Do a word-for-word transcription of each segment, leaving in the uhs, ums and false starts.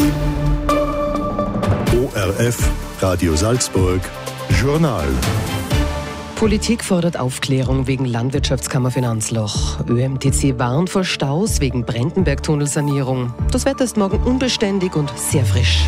O R F, Radio Salzburg, Journal. Politik fordert Aufklärung wegen Landwirtschaftskammer-Finanzloch. Ö M T C warnt vor Staus wegen Brentenberg-Tunnelsanierung. Das Wetter ist morgen unbeständig und sehr frisch.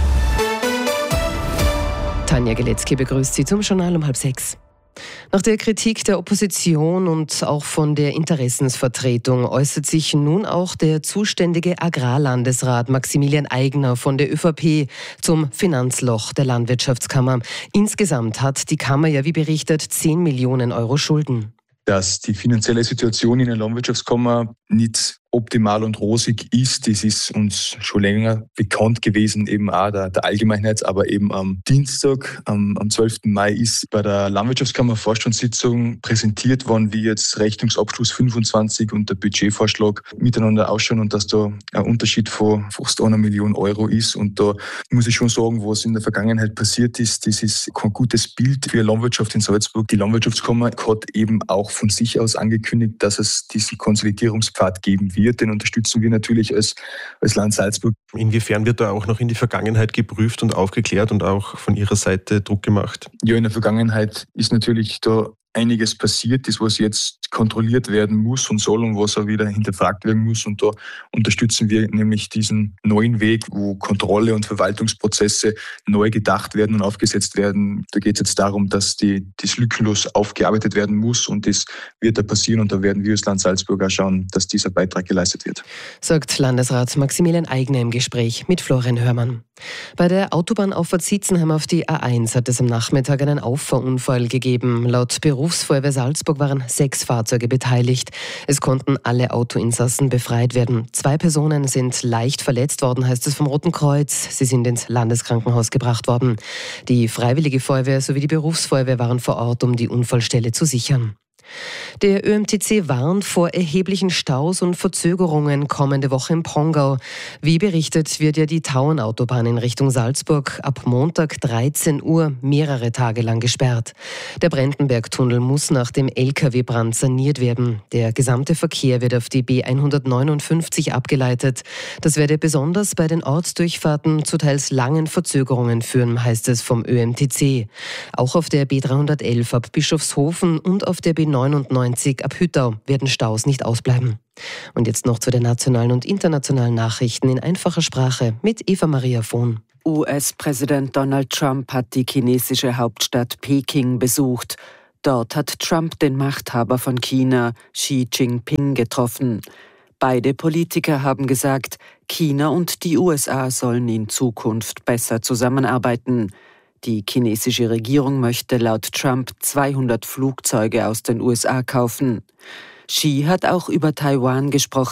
Tanja Geletzky begrüßt Sie zum Journal um halb sechs. Nach der Kritik der Opposition und auch von der Interessensvertretung äußert sich nun auch der zuständige Agrarlandesrat Maximilian Aigner von der ÖVP zum Finanzloch der Landwirtschaftskammer. Insgesamt hat die Kammer ja, wie berichtet, zehn Millionen Euro Schulden. Dass die finanzielle Situation in der Landwirtschaftskammer nicht optimal und rosig ist, das ist uns schon länger bekannt gewesen, eben auch der, der Allgemeinheit. Aber eben am Dienstag, am, am zwölften Mai, ist bei der Landwirtschaftskammer Vorstandssitzung präsentiert worden, wie jetzt Rechnungsabschluss fünfundzwanzig und der Budgetvorschlag miteinander ausschauen und dass da ein Unterschied von fast einer Million Euro ist. Und da muss ich schon sagen, was in der Vergangenheit passiert ist, das ist kein gutes Bild für Landwirtschaft in Salzburg. Die Landwirtschaftskammer hat eben auch von sich aus angekündigt, dass es diesen Konsolidierungspfad geben wird. Den unterstützen wir natürlich als, als Land Salzburg. Inwiefern wird da auch noch in die Vergangenheit geprüft und aufgeklärt und auch von Ihrer Seite Druck gemacht? Ja, in der Vergangenheit ist natürlich da einiges passiert, das was jetzt kontrolliert werden muss und soll und was auch wieder hinterfragt werden muss. Und da unterstützen wir nämlich diesen neuen Weg, wo Kontrolle und Verwaltungsprozesse neu gedacht werden und aufgesetzt werden. Da geht es jetzt darum, dass die, das lückenlos aufgearbeitet werden muss und das wird da passieren und da werden wir als Land Salzburg auch schauen, dass dieser Beitrag geleistet wird. Sagt Landesrat Maximilian Aigner im Gespräch mit Florian Hörmann. Bei der Autobahnauffahrt Sitzenheim auf die A eins hat es am Nachmittag einen Auffahrunfall gegeben. Laut Berufsfeuerwehr Salzburg waren sechs Fahrzeuge beteiligt. Es konnten alle Autoinsassen befreit werden. Zwei Personen sind leicht verletzt worden, heißt es vom Roten Kreuz. Sie sind ins Landeskrankenhaus gebracht worden. Die Freiwillige Feuerwehr sowie die Berufsfeuerwehr waren vor Ort, um die Unfallstelle zu sichern. Der Ö M T C warnt vor erheblichen Staus und Verzögerungen kommende Woche im Pongau. Wie berichtet, wird ja die Tauernautobahn in Richtung Salzburg ab Montag dreizehn Uhr mehrere Tage lang gesperrt. Der Brentenberg-Tunnel muss nach dem L K W-Brand saniert werden. Der gesamte Verkehr wird auf die B hundertneunundfünfzig abgeleitet. Das werde besonders bei den Ortsdurchfahrten zu teils langen Verzögerungen führen, heißt es vom Ö M T C. Auch auf der B dreihundertelf ab Bischofshofen und auf der B neunundneunzig ab Hüttau werden Staus nicht ausbleiben. Und jetzt noch zu den nationalen und internationalen Nachrichten in einfacher Sprache mit Eva Maria Vohn. U S-Präsident Donald Trump hat die chinesische Hauptstadt Peking besucht. Dort hat Trump den Machthaber von China, Xi Jinping, getroffen. Beide Politiker haben gesagt, China und die U S A sollen in Zukunft besser zusammenarbeiten. Die chinesische Regierung möchte laut Trump zweihundert Flugzeuge aus den U S A kaufen. Xi hat auch über Taiwan gesprochen.